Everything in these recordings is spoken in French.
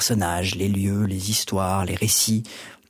personnages, les lieux, les histoires, les récits,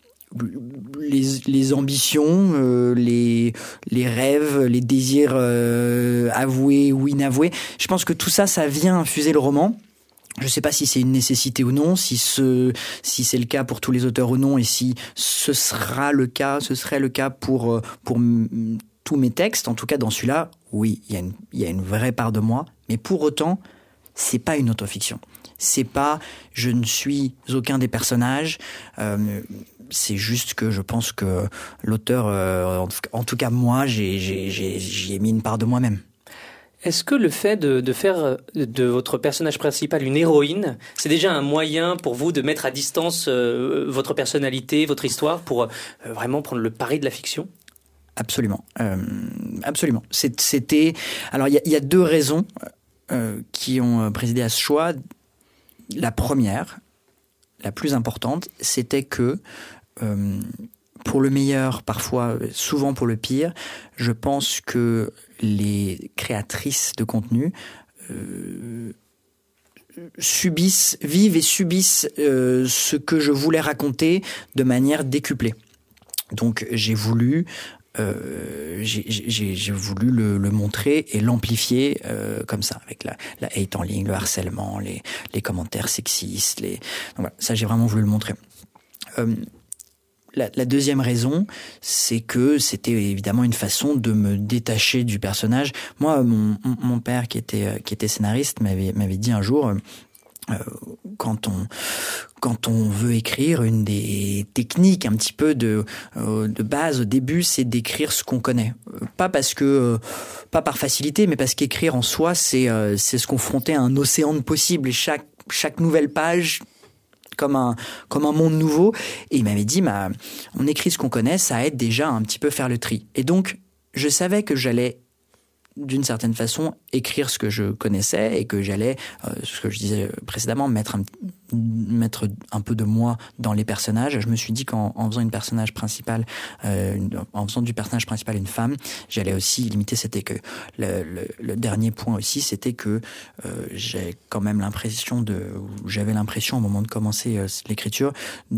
les ambitions, les rêves, les désirs avoués ou inavoués. Je pense que tout ça, ça vient infuser le roman. Je ne sais pas si c'est une nécessité ou non, si c'est le cas pour tous les auteurs ou non, et si ce serait le cas pour tous mes textes. En tout cas, dans celui-là, oui, il y a une vraie part de moi, mais pour autant, c'est pas une autofiction. C'est pas, je ne suis aucun des personnages. C'est juste que je pense que l'auteur, en tout cas moi, j'y ai mis une part de moi-même. Est-ce que le fait de faire de votre personnage principal une héroïne, c'est déjà un moyen pour vous de mettre à distance votre personnalité, votre histoire, pour vraiment prendre le pari de la fiction ? Absolument. Absolument. Alors, il y a deux raisons qui ont présidé à ce choix. La première, la plus importante, c'était que pour le meilleur, parfois, souvent pour le pire, je pense que les créatrices de contenu vivent et subissent ce que je voulais raconter de manière décuplée. Donc j'ai voulu le montrer et l'amplifier comme ça, avec la hate en ligne, le harcèlement, les commentaires sexistes. Donc voilà, ça j'ai vraiment voulu le montrer. La deuxième raison, c'est que c'était évidemment une façon de me détacher du personnage. Moi, mon père qui était scénariste m'avait dit un jour, quand on veut écrire, une des techniques un petit peu de base au début, c'est d'écrire ce qu'on connaît. Pas par facilité, mais parce qu'écrire en soi, c'est se confronter à un océan de possibles, et chaque nouvelle page comme un monde nouveau. Et il m'avait dit, on écrit ce qu'on connaît, ça aide déjà à un petit peu faire le tri. Et donc, je savais que j'allais, d'une certaine façon, écrire ce que je connaissais, et que j'allais, ce que je disais précédemment, mettre un peu de moi dans les personnages. Je me suis dit qu'en faisant en faisant du personnage principal une femme, j'allais aussi limiter cet écueil. Le dernier point aussi, c'était que j'avais l'impression au moment de commencer l'écriture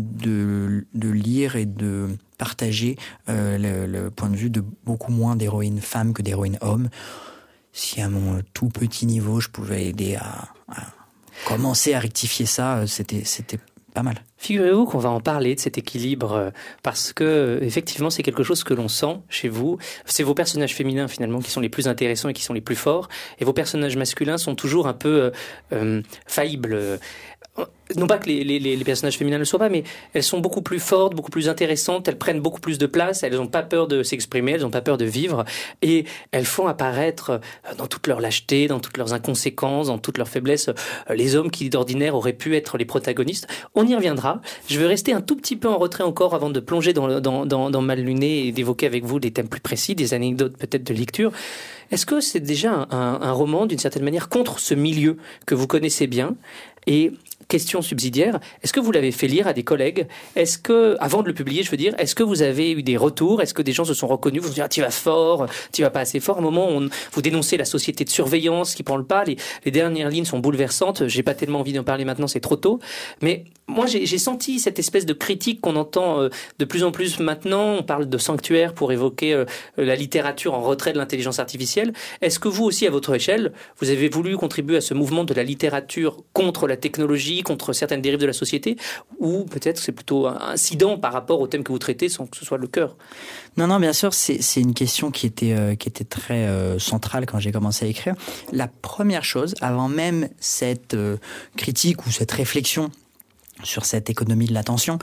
de lire et de partager le point de vue de beaucoup moins d'héroïnes femmes que d'héroïnes hommes. Si à mon tout petit niveau, je pouvais aider à commencer à rectifier ça, c'était pas mal. Figurez-vous qu'on va en parler de cet équilibre, parce que effectivement c'est quelque chose que l'on sent chez vous. C'est vos personnages féminins finalement qui sont les plus intéressants et qui sont les plus forts, et vos personnages masculins sont toujours un peu faillibles. Non pas que les personnages féminins ne le soient pas, mais elles sont beaucoup plus fortes, beaucoup plus intéressantes, elles prennent beaucoup plus de place, elles n'ont pas peur de s'exprimer, elles n'ont pas peur de vivre, et elles font apparaître dans toute leur lâcheté, dans toutes leurs inconséquences, dans toutes leurs faiblesses, les hommes qui d'ordinaire auraient pu être les protagonistes. On y reviendra. Je vais rester un tout petit peu en retrait encore avant de plonger dans Mal luné et d'évoquer avec vous des thèmes plus précis, des anecdotes peut-être de lecture. Est-ce que c'est déjà un roman d'une certaine manière contre ce milieu que vous connaissez bien ? Et question subsidiaire, est-ce que vous l'avez fait lire à des collègues ? Est-ce que, avant de le publier, je veux dire, est-ce que vous avez eu des retours ? Est-ce que des gens se sont reconnus ? Vous vous dites, tu vas fort, tu vas pas assez fort. À un moment, vous dénoncez la société de surveillance qui prend le pas. Les dernières lignes sont bouleversantes. J'ai pas tellement envie d'en parler maintenant, c'est trop tôt. Mais moi, j'ai senti cette espèce de critique qu'on entend de plus en plus maintenant. On parle de sanctuaire pour évoquer la littérature en retrait de l'intelligence artificielle. Est-ce que vous aussi, à votre échelle, vous avez voulu contribuer à ce mouvement de la littérature contre la technologie, contre certaines dérives de la société, ou peut-être c'est plutôt incident par rapport au thème que vous traitez sans que ce soit le cœur? Non, bien sûr, c'est une question qui était très centrale quand j'ai commencé à écrire. La première chose, avant même cette critique ou cette réflexion sur cette économie de l'attention,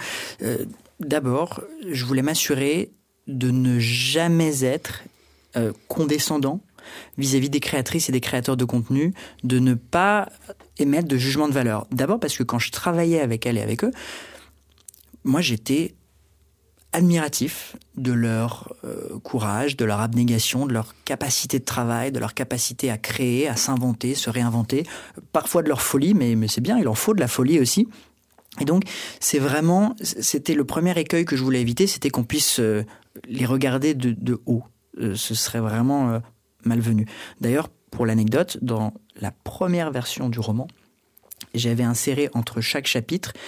d'abord, je voulais m'assurer de ne jamais être condescendant vis-à-vis des créatrices et des créateurs de contenu, de ne pas émettre de jugement de valeur. D'abord parce que quand je travaillais avec elles et avec eux, moi j'étais admiratif de leur courage, de leur abnégation, de leur capacité de travail, de leur capacité à créer, à s'inventer, se réinventer, parfois de leur folie, mais c'est bien, il en faut de la folie aussi. Et donc, c'était le premier écueil que je voulais éviter, c'était qu'on puisse les regarder de haut. Ce serait vraiment malvenu. D'ailleurs, pour l'anecdote, dans la première version du roman, j'avais inséré entre chaque chapitre